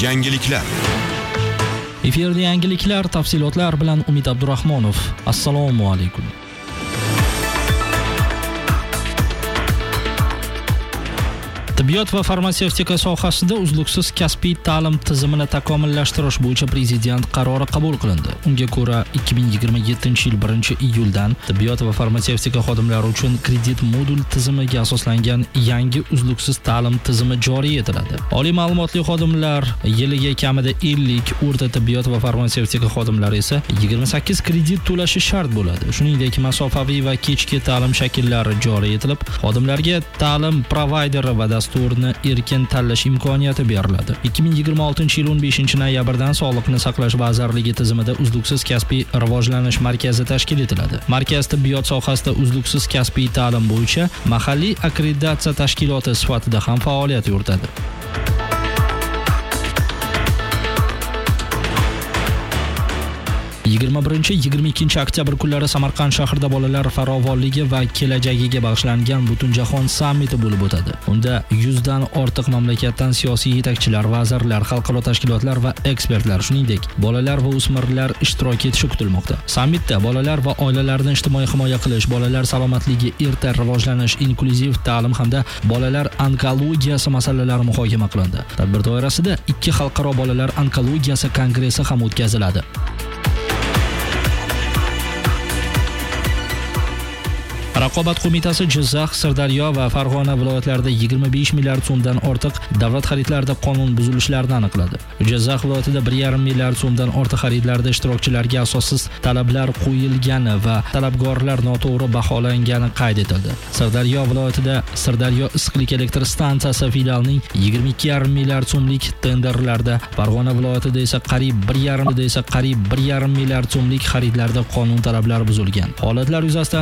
Yangiliklar. Efirda yangiliklar, tafsilotlar bilan Umid Abdurahmonov. Assalomu alaykum. Tibbiyot va farmatsevtika sohasida uzluksiz kasbiy ta'lim tizimini takomillashtirish bo'yicha prezident qarori qabul qilindi. Unga ko'ra 2027-yil 1-iyuldan tibbiyot va farmatsevtika xodimlari uchun kredit modul tizimiga asoslangan yangi uzluksiz ta'lim tizimi joriy etiladi. Oliy ma'lumotli xodimlar yiliga kamida 50, o'rta tibbiyot va farmatsevtika xodimlari esa 28 kredit to'lashi shart bo'ladi. Shuningdek, masofaviy va kechki ta'lim shakllari joriy etilib, xodimlarga ta'lim provayderi va dasturni erkin tanlash imkoniyati beriladi. 2026-yil 15-noyabrdan Sog'liqni saqlash vazirligi tizimida uzluksiz kasbiy rivojlanish markazi tashkil etiladi. Markaz tibbiyot sohasida uzluksiz kasbiy ta'lim bo'yicha mahalliy akkreditatsiya tashkiloti sifatida ham faoliyat yuritadi. 21-22 oktyabr kunlari Samarqand shahrida bolalar farovonligi va kelajagiga bag'ishlangan Butunjahon sammiti bo'lib o'tadi. Unda 100 dan ortiq mamlakatdan siyosiy yetakchilar, vazirlar, xalqaro tashkilotlar va ekspertlar, shuningdek, bolalar va o'smirlar ishtirok etishi kutilmoqda. Sammitda bolalar va oilalarni ijtimoiy himoya qilish, bolalar salomatligi, erta rivojlanish, inklyuziv ta'lim hamda bolalar onkologiyasi masalalari muhokama qilindi. Tadbir doirasida 2 xalqaro bolalar onkologiyasi kongressi ham o'tkaziladi. Raqobat qo'mitasi Jizzax, Sirdaryo va Farg'ona viloyatlarida 25 milliard so'mdan ortiq davlat xaridlarida qonun buzilishlarini aniqladi. Jizzax viloyatida 1,5 milliard so'mdan ortiq xaridlarda ishtirokchilarga asossiz talablar qo'yilgani va talabgorlar noto'g'ri baholangani qayd etildi. Sirdaryo viloyatida Sirdaryo issiqlik elektr stansiyasi filialining 22,5 milliard so'mlik tenderlarda, Farg'ona viloyatida esa qariyb 1,5 milliard so'mlik xaridlarda qonun talablari buzilgan. Holatlar yuzasidan